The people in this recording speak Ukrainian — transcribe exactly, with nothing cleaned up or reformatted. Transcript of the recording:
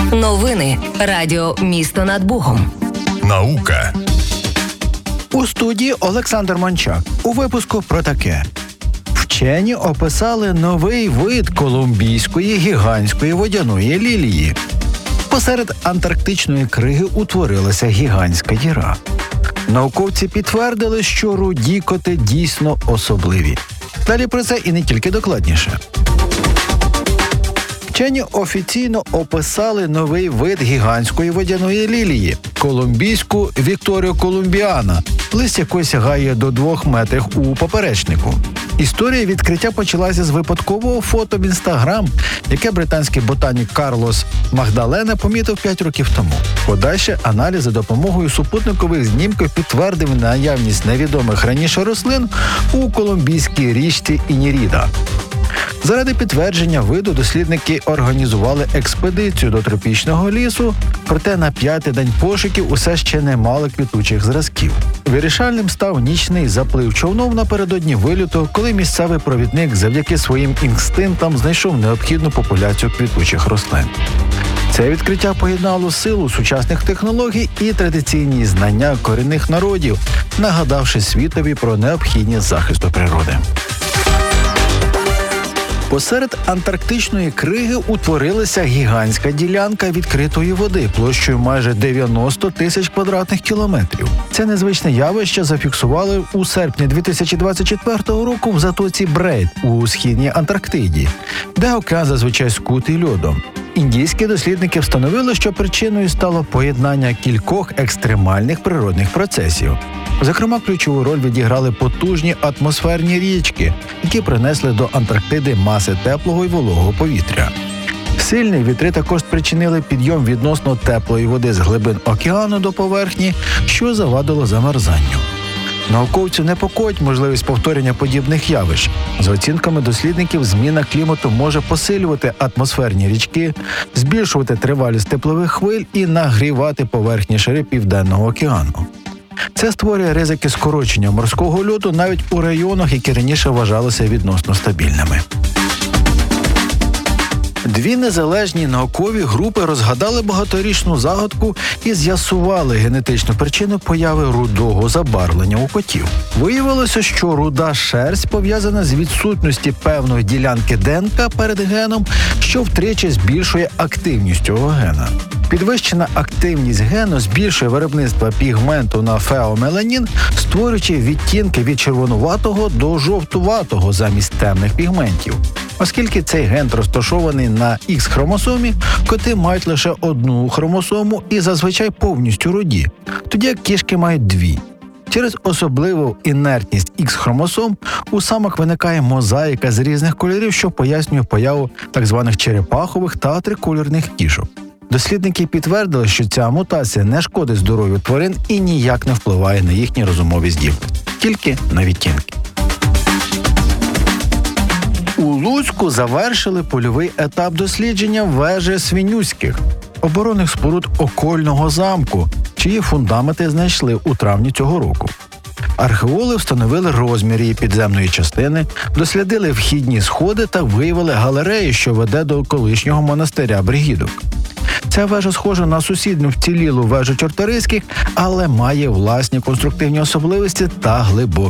Новини Радіо Місто над Богом. Наука. У студії Олександр Мончак. У випуску про таке. Вчені описали новий вид колумбійської гігантської водяної лілії. Посеред антарктичної криги утворилася гігантська діра. Науковці підтвердили, що руді коти дійсно особливі. Далі про це і не тільки докладніше. Вчені офіційно описали новий вид гігантської водяної лілії – колумбійську Вікторіо колумбіана, лист якої сягає до двох метрів у поперечнику. Історія відкриття почалася з випадкового фото в Інстаграм, яке британський ботанік Карлос Магдалена помітив п'ять років тому. Подальші аналіз за допомогою супутникових знімків підтвердив наявність невідомих раніше рослин у колумбійській річці Ініріда. Заради підтвердження виду дослідники організували експедицію до тропічного лісу, проте на п'ятий день пошуків усе ще не мали квітучих зразків. Вирішальним став нічний заплив човнов напередодні вильоту, коли місцевий провідник завдяки своїм інстинктам знайшов необхідну популяцію квітучих рослин. Це відкриття поєднало силу сучасних технологій і традиційні знання корінних народів, нагадавши світові про необхідність захисту природи. Посеред антарктичної криги утворилася гігантська ділянка відкритої води площею майже дев'яносто тисяч квадратних кілометрів. Це незвичне явище зафіксували у серпні дві тисячі двадцять четвертого року в затоці Брейд у східній Антарктиді, де океан зазвичай скутий льодом. Індійські дослідники встановили, що причиною стало поєднання кількох екстремальних природних процесів. Зокрема, ключову роль відіграли потужні атмосферні річки, які принесли до Антарктиди маси теплого і вологого повітря. Сильні вітри також спричинили підйом відносно теплої води з глибин океану до поверхні, що завадило замерзанню. Науковців непокоїть можливість повторення подібних явищ. За оцінками дослідників, зміна клімату може посилювати атмосферні річки, збільшувати тривалість теплових хвиль і нагрівати поверхні шири Південного океану. Це створює ризики скорочення морського льоду навіть у районах, які раніше вважалися відносно стабільними. Дві незалежні наукові групи розгадали багаторічну загадку і з'ясували генетичну причину появи рудого забарвлення у котів. Виявилося, що руда шерсть пов'язана з відсутністю певної ділянки ДНК перед геном, що втричі збільшує активність цього гена. Підвищена активність гену збільшує виробництво пігменту на феомеланін, створюючи відтінки від червонуватого до жовтуватого замість темних пігментів. Оскільки цей ген розташований на Х-хромосомі, коти мають лише одну хромосому і зазвичай повністю руді, тоді як кішки мають дві. Через особливу інертність Х-хромосом у самок виникає мозаїка з різних кольорів, що пояснює появу так званих черепахових та трикольорних кішок. Дослідники підтвердили, що ця мутація не шкодить здоров'ю тварин і ніяк не впливає на їхні розумові здібності, тільки на відтінки. У Луцьку завершили польовий етап дослідження вежі Свинюських, оборонних споруд окольного замку, чиї фундаменти знайшли у травні цього року. Археологи встановили розмір її підземної частини, дослідили вхідні сходи та виявили галерею, що веде до колишнього монастиря Бригідок. Ця вежа схожа на сусідню вцілілу вежу Чорторийських, але має власні конструктивні особливості та глибокі